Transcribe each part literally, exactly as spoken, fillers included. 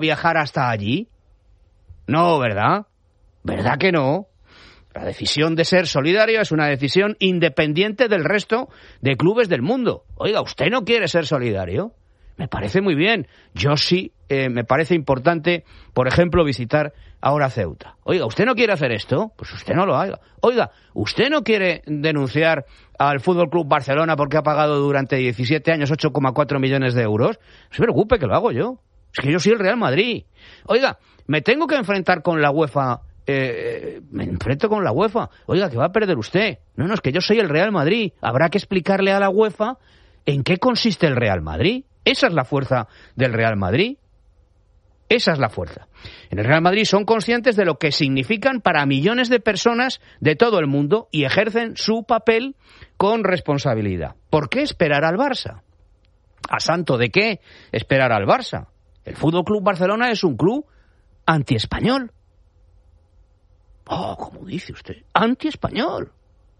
viajar hasta allí? No, ¿verdad? ¿Verdad que no? La decisión de ser solidario es una decisión independiente del resto de clubes del mundo. Oiga, ¿usted no quiere ser solidario? Me parece muy bien. Yo sí, eh, me parece importante, por ejemplo, visitar ahora Ceuta. Oiga, ¿usted no quiere hacer esto? Pues usted no lo haga. Oiga, ¿usted no quiere denunciar al F C Barcelona porque ha pagado durante diecisiete años ocho coma cuatro millones de euros? No se preocupe, que lo hago yo. Es que yo soy el Real Madrid. Oiga, ¿me tengo que enfrentar con la UEFA? Eh, me enfrento con la UEFA. Oiga, que va a perder usted. No, no, es que yo soy el Real Madrid. Habrá que explicarle a la UEFA en qué consiste el Real Madrid. Esa es la fuerza del Real Madrid. Esa es la fuerza. En el Real Madrid son conscientes de lo que significan para millones de personas de todo el mundo y ejercen su papel con responsabilidad. ¿Por qué esperar al Barça? ¿A santo de qué esperar al Barça? El F C Barcelona es un club antiespañol. Oh, ¿cómo dice usted? Antiespañol.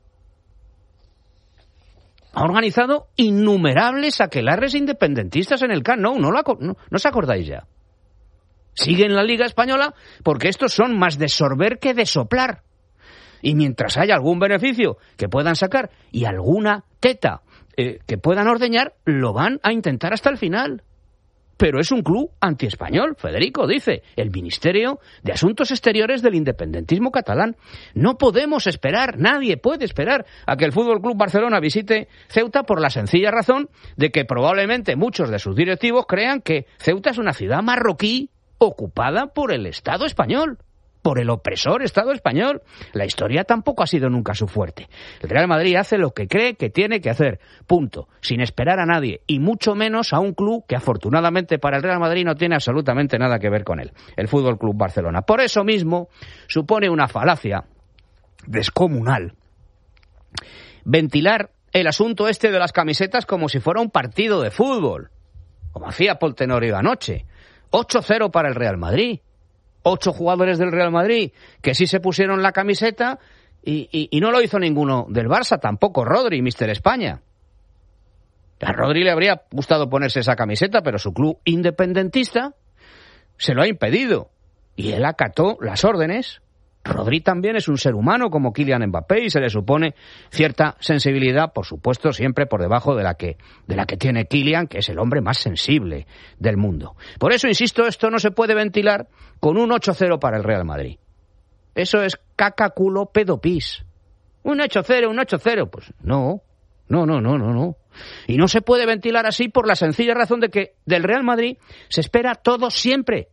Ha organizado innumerables aquelarres independentistas en el Camp Nou. ¿No, la, no, ¿No os acordáis ya? Sigue en la Liga Española porque estos son más de sorber que de soplar. Y mientras haya algún beneficio que puedan sacar y alguna teta eh, que puedan ordeñar, lo van a intentar hasta el final. Pero es un club antiespañol, Federico, dice el Ministerio de Asuntos Exteriores del independentismo catalán. No podemos esperar, nadie puede esperar a que el F C Barcelona visite Ceuta por la sencilla razón de que probablemente muchos de sus directivos crean que Ceuta es una ciudad marroquí ocupada por el Estado español, por el opresor Estado español. La historia tampoco ha sido nunca su fuerte. El Real Madrid hace lo que cree que tiene que hacer, punto, sin esperar a nadie, y mucho menos a un club que afortunadamente para el Real Madrid no tiene absolutamente nada que ver con él, el F C Barcelona. Por eso mismo supone una falacia descomunal ventilar el asunto este de las camisetas como si fuera un partido de fútbol, como hacía Pol Tenorio anoche. ocho cero para el Real Madrid. Ocho jugadores del Real Madrid que sí se pusieron la camiseta y, y, y no lo hizo ninguno del Barça, tampoco Rodri, míster España. A Rodri le habría gustado ponerse esa camiseta, pero su club independentista se lo ha impedido y él acató las órdenes. Rodri también es un ser humano como Kylian Mbappé y se le supone cierta sensibilidad, por supuesto, siempre por debajo de la que de la que tiene Kylian, que es el hombre más sensible del mundo. Por eso, insisto, esto no se puede ventilar con un ocho cero para el Real Madrid. Eso es caca, culo, pedo, pis. Un ocho cero, un ocho cero. Pues no, no, no, no, no, no. Y no se puede ventilar así por la sencilla razón de que del Real Madrid se espera todo siempre.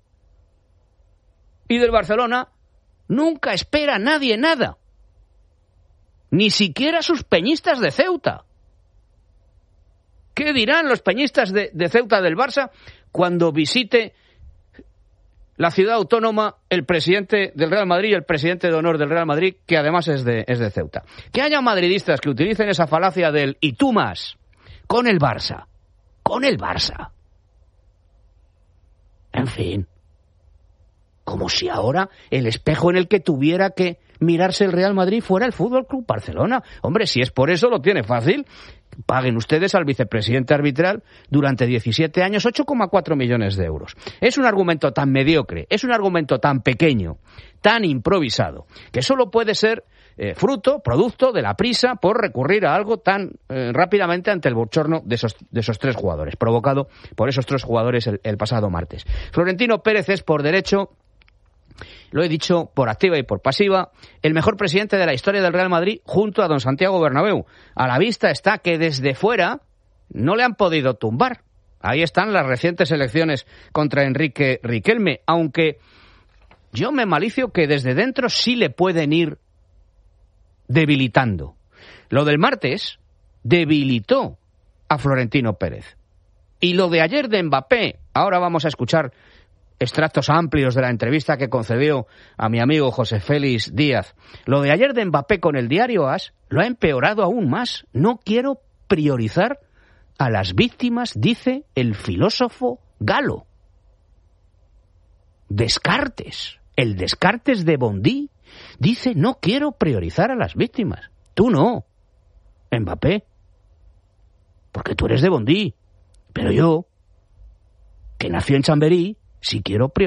Y del Barcelona nunca espera nadie nada. Ni siquiera sus peñistas de Ceuta. ¿Qué dirán los peñistas de, de Ceuta del Barça cuando visite la ciudad autónoma el presidente del Real Madrid y el presidente de honor del Real Madrid, que además es de, es de Ceuta? Que haya madridistas que utilicen esa falacia del y tú más con el Barça. Con el Barça. En fin. Como si ahora el espejo en el que tuviera que mirarse el Real Madrid fuera el F C Barcelona. Hombre, si es por eso, lo tiene fácil. Paguen ustedes al vicepresidente arbitral durante diecisiete años ocho coma cuatro millones de euros. Es un argumento tan mediocre, es un argumento tan pequeño, tan improvisado, que solo puede ser eh, fruto, producto de la prisa por recurrir a algo tan eh, rápidamente ante el bochorno de esos, de esos tres jugadores, provocado por esos tres jugadores el, el pasado martes. Florentino Pérez es por derecho, lo he dicho por activa y por pasiva, el mejor presidente de la historia del Real Madrid junto a don Santiago Bernabéu. A la vista está que desde fuera no le han podido tumbar. Ahí están las recientes elecciones contra Enrique Riquelme, aunque yo me malicio que desde dentro sí le pueden ir debilitando. Lo del martes debilitó a Florentino Pérez. Y lo de ayer de Mbappé, ahora vamos a escuchar extractos amplios de la entrevista que concedió a mi amigo José Félix Díaz. Lo de ayer de Mbappé con el diario AS lo ha empeorado aún más. No quiero priorizar a las víctimas, dice el filósofo galo. Descartes, el Descartes de Bondy, dice no quiero priorizar a las víctimas. Tú no, Mbappé, porque tú eres de Bondy, pero yo, que nació en Chamberí, si quiero